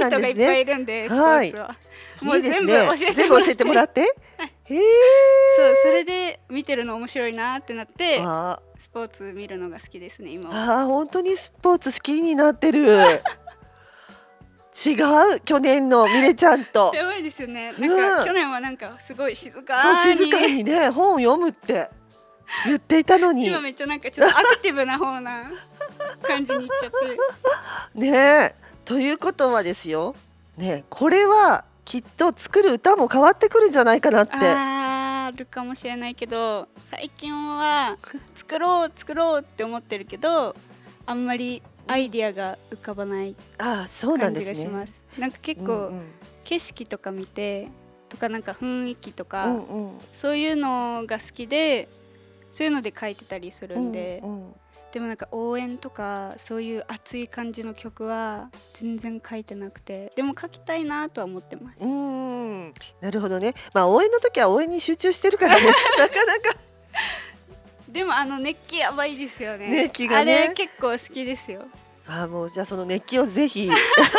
人がいっぱいいるんで、スポはい。 ーツは。もいいですう全部ね。 教えて全部教えてもらって。 もらって。 はい。 へえ。 そう、それで見てるの面白いなってなって、 あスポーツ見るのが好きですね、今は。 あ、本当にスポーツ好きになってる。違う、去年のミレちゃんと。 やばいですよね。 うなんか去ん。 年はなんかすごい静そう、 か静かに。 にね、本を読むって言っていたのに。 今めっちゃなんかちょっとアクティブな方な感じにいっちゃって。 ねえ。ということはですよ。ねえ、これはきっと作る歌も変わってくるんじゃないかなって。 あるかもしれないけど、最近は作ろうって思ってるけど、あんまりアイディアが浮かばないああ、そうなん感じですね。 がします。なんか結うん構うん。 景色とか見てとかなんか雰囲気とうかんうん。 そういうのが好きで、そういうので書いてたりするうんで、 んうん。 でもなんか応援とかそういう熱い感じの曲は全然書いてなくて、でも書きたいなとは思ってます。 なるほどね。まあ応援の時は応援に集中してるからね。なかなかでも熱気やばいですよね。 熱気がね。 あれ結構好きですよ。 ああ、もうじゃあその熱気をぜひ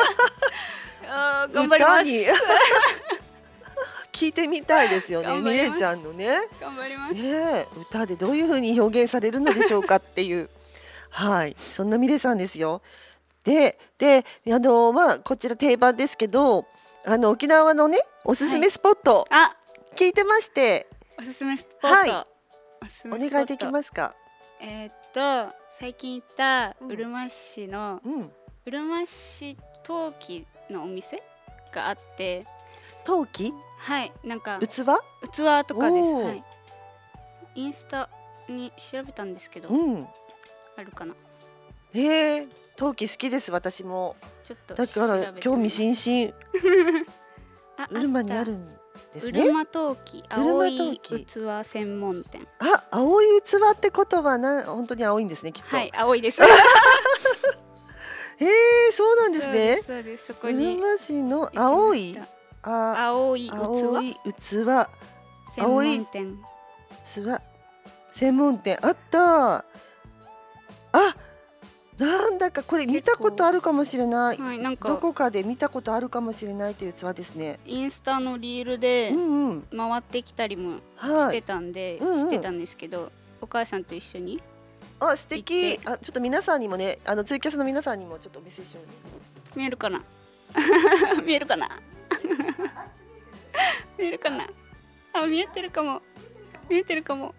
頑張ります。 歌に聞いてみたいですよね。 頑張りますミレちゃんのね。 頑張ります。 ねえ、歌でどういう風に表現されるのでしょうかっていう。はい、そんなミレさんですよ。で、まあこちら定番ですけど、沖縄のね、おすすめスポットあ、 聞いてまして、 おすすめスポット。 はおすすおめスポット。 願いできますか？ 最近行ったうんうるま市のうん。 うるま市陶器のお店があって、 陶器？ はい、なんか器？ 器とかです。 おーはい。インスタに調べたんですけど、 うん。 あるかな。 陶器好きです、私も。 ちょっとだから調べてみ興味ます。 津々。うるまにあるんんですね。 うるま陶器うるま青い陶器。 器専門店。 あ、青い器ってことは本当に青いんですね、きっと。 はい、青いです。 そうなんですね。 そうです。そこうるにま市の行き青い、 ました。 あ、 青い器青い器、 専門店。 器専門店あった。あ、なんだかこれ見たことあるかもしれない。 はい、なんどかこかで見たことあるかもしれないという器ですね。 インスタのリールうでんうん。 回ってきたりもしてはい。 たんで、 うんうん知ってたんですけど、お母さんと一緒にあ、素行っ敵。 て、 あ、ちょっと皆さんにもね、ツイキャスの皆さんにもちょっとお見せしようね。 見えるかな。見えるかな。見えるかな。あ、見えてるかも。見えてるかも。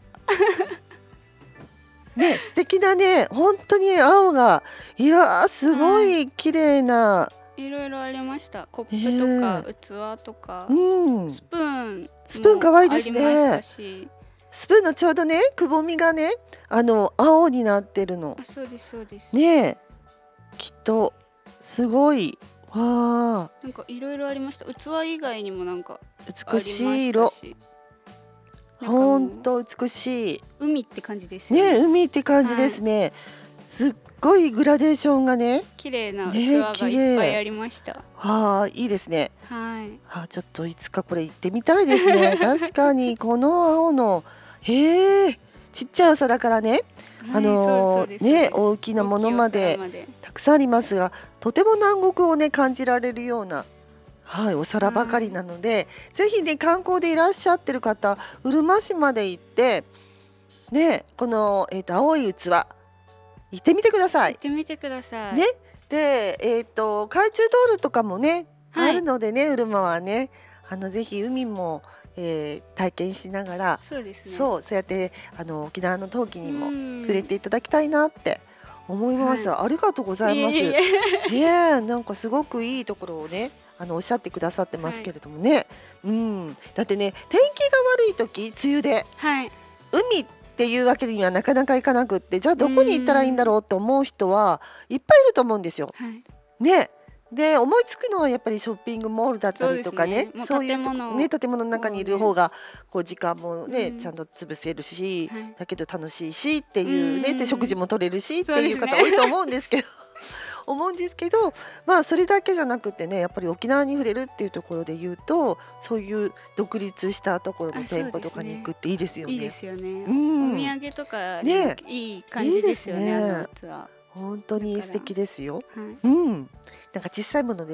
ね、素敵だね。本当に青が、いやー、すごい綺麗な。 いろいろありました。コップとか器とか、 うん。 スプーンスプーン可愛いもあですりましたね。 し、 スプーンのちょうどね、くぼみがね、青になってるの。 あ、そうですそうです。 ねえ、きっとすごい。わあ、 なんかいろいろありました。器以外にもなんかあり美ましい色。 したし、なんかもほうんと美しい。 海って感じですよねえ、 ね。 海って感じですね。すっごいグラデーションがね。 綺麗なね器がいっぱいありました。 はあ、いいですね。 はい。 ちょっといつかこれ行ってみたいですね。確かにこの青の、へえ、ちっちゃいお皿からね、 はい、そうですね、大きなものまでたくさんありますが、とても南国をね感じられるような、はい、お皿ばかりなので、ぜひね観光でいらっしゃってる方、うるま市まで行ってね、この、青い器行ってみてください。 行ってみてください。 ね、で、懐中道路とかもね、 はい、 あるのでね、うるまはね、ぜひ海も、体験しながら、 そうですね。 そうやって沖縄の陶器にも触れていただきたいなって思います。ありがとうございます。なんかすごくいいところをね、おっしゃってくださってますけれどもね、だってね、天気が悪い時、梅雨で、海っていうわけにはなかなかいかなくって、じゃあどこに行ったらいいんだろうと思う人はいっぱいいると思うんですよ。ね。で、思いつくのはやっぱりショッピングモールだったりとかね、そういう建物の中にいる方がこう時間もね、ちゃんと潰せるし、だけど楽しいしっていうね、で食事も取れるしっていう方多いと思うんですけどまあそれだけじゃなくてね、やっぱり沖縄に触れるっていうところで言うと、そういう独立したところの店舗とかに行くっていいですよね。いいですよね。お土産とかね、いい感じですよね。本当に素敵ですよ。なんか小さいもので